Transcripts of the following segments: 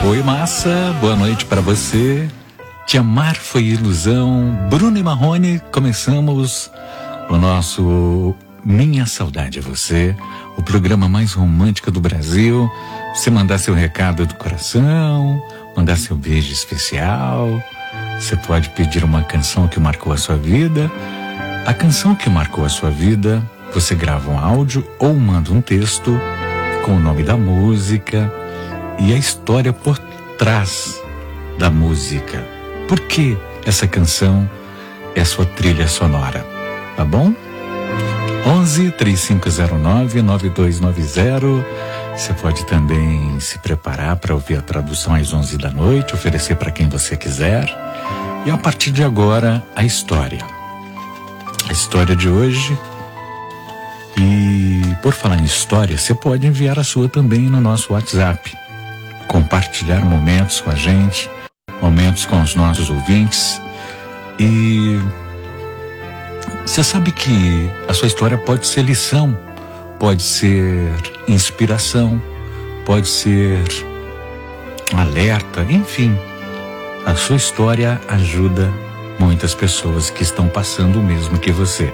Oi, massa, boa noite para você. Te amar foi ilusão. Bruno e Marrone, começamos o nosso Minha Saudade é Você, o programa mais romântico do Brasil. Você mandar seu recado do coração, mandar seu beijo especial. Você pode pedir uma canção que marcou a sua vida. A canção que marcou a sua vida, você grava um áudio ou manda um texto com o nome da música e a história por trás da música. Por que essa canção é a sua trilha sonora? Tá bom? 11-3509-9290. Você pode também se preparar para ouvir a tradução às 11 da noite, oferecer para quem você quiser. E a partir de agora, a história. A história de hoje. E por falar em história, você pode enviar a sua também no nosso WhatsApp. Compartilhar momentos com a gente, momentos com os nossos ouvintes. E você sabe que a sua história pode ser lição, pode ser inspiração, pode ser alerta, enfim. A sua história ajuda muitas pessoas que estão passando o mesmo que você.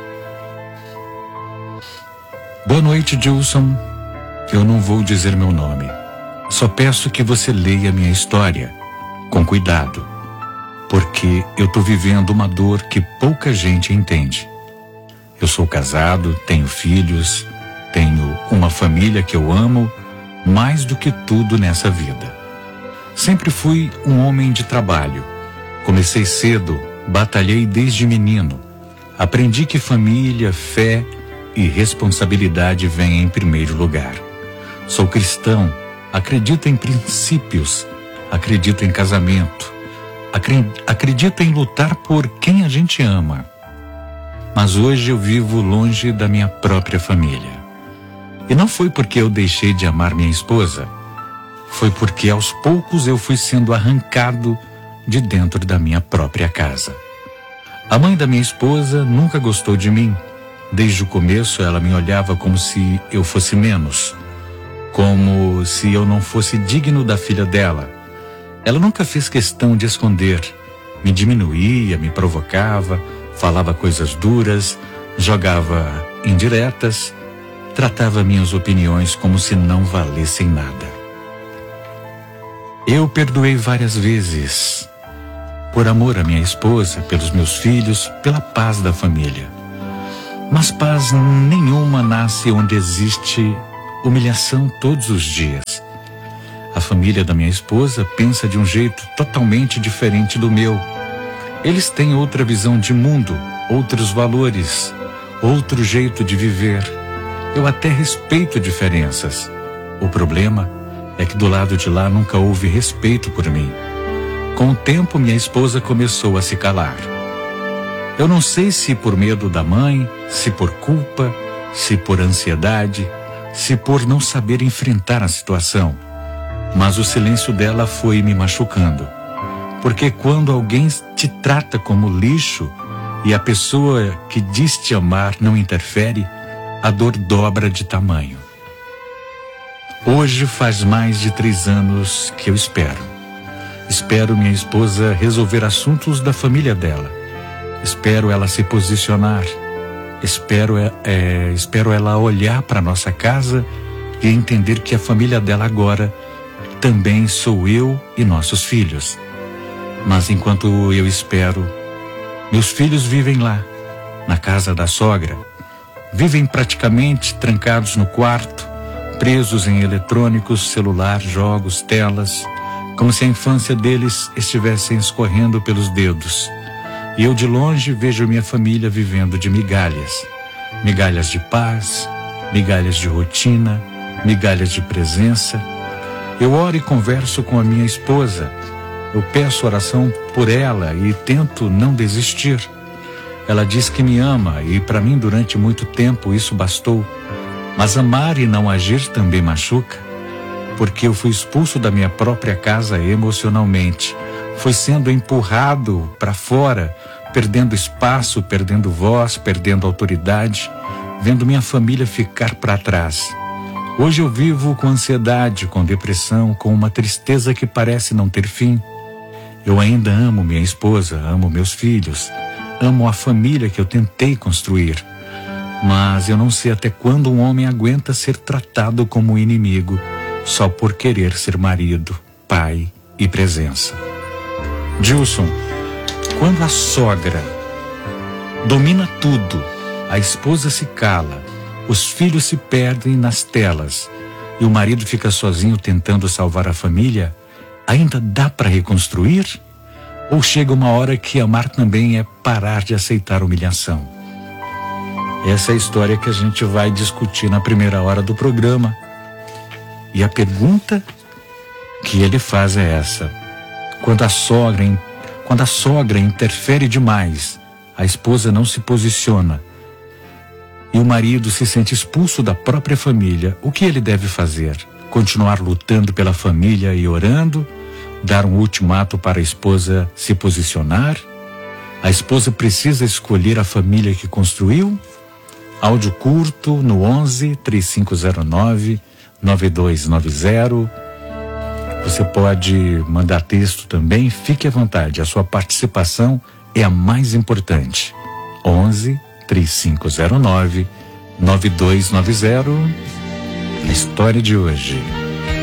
Boa noite, Gilson. Eu não vou dizer meu nome. Só peço que você leia minha história com cuidado, porque eu tô vivendo uma dor que pouca gente entende. Eu sou casado, tenho filhos, tenho uma família que eu amo mais do que tudo nessa vida. Sempre fui um homem de trabalho. Comecei cedo, batalhei desde menino. Aprendi que família, fé e responsabilidade vêm em primeiro lugar. Sou cristão, acredito em princípios, acredito em casamento, acredito em lutar por quem a gente ama. Mas hoje eu vivo longe da minha própria família. E não foi porque eu deixei de amar minha esposa, foi porque aos poucos eu fui sendo arrancado de dentro da minha própria casa. A mãe da minha esposa nunca gostou de mim. Desde o começo ela me olhava como se eu fosse menos, como se eu não fosse digno da filha dela. Ela nunca fez questão de esconder, me diminuía, me provocava, falava coisas duras, jogava indiretas, tratava minhas opiniões como se não valessem nada. Eu perdoei várias vezes, por amor à minha esposa, pelos meus filhos, pela paz da família. Mas paz nenhuma nasce onde existe humilhação todos os dias. A família da minha esposa pensa de um jeito totalmente diferente do meu. Eles têm outra visão de mundo, outros valores, outro jeito de viver. Eu até respeito diferenças. O problema é que do lado de lá nunca houve respeito por mim. Com o tempo, minha esposa começou a se calar. Eu não sei se por medo da mãe, se por culpa, se por ansiedade, se por não saber enfrentar a situação. Mas o silêncio dela foi me machucando. Porque quando alguém te trata como lixo e a pessoa que diz te amar não interfere, a dor dobra de tamanho. Hoje faz mais de 3 anos que eu espero. Espero minha esposa resolver assuntos da família dela. Espero ela se posicionar. Espero ela olhar para nossa casa e entender que a família dela agora também sou eu e nossos filhos. Mas enquanto eu espero, meus filhos vivem lá, na casa da sogra. Vivem praticamente trancados no quarto, presos em eletrônicos, celular, jogos, telas, como se a infância deles estivesse escorrendo pelos dedos. E eu de longe vejo minha família vivendo de migalhas. Migalhas de paz, migalhas de rotina, migalhas de presença. Eu oro e converso com a minha esposa. Eu peço oração por ela e tento não desistir. Ela diz que me ama e para mim durante muito tempo isso bastou. Mas amar e não agir também machuca. Porque eu fui expulso da minha própria casa emocionalmente. Fui sendo empurrado para fora, perdendo espaço, perdendo voz, perdendo autoridade, vendo minha família ficar para trás. Hoje eu vivo com ansiedade, com depressão, com uma tristeza que parece não ter fim. Eu ainda amo minha esposa, amo meus filhos, amo a família que eu tentei construir. Mas eu não sei até quando um homem aguenta ser tratado como inimigo só por querer ser marido, pai e presença. Gilson, quando a sogra domina tudo, a esposa se cala, os filhos se perdem nas telas e o marido fica sozinho tentando salvar a família, ainda dá para reconstruir? Ou chega uma hora que amar também é parar de aceitar humilhação? Essa é a história que a gente vai discutir na primeira hora do programa. E a pergunta que ele faz é essa: quando a sogra interfere demais, a esposa não se posiciona e o marido se sente expulso da própria família, o que ele deve fazer? Continuar lutando pela família e orando? Dar um ultimato para a esposa se posicionar? A esposa precisa escolher a família que construiu? Áudio curto no 11 3509 9290. Você pode mandar texto também, fique à vontade, a sua participação é a mais importante. 11 3509 9290. A história de hoje.